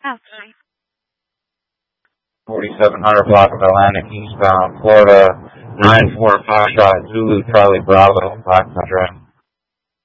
Okay. 4700 block of Atlantic eastbound, Florida, 945 Zulu Charlie Bravo, Black Drive.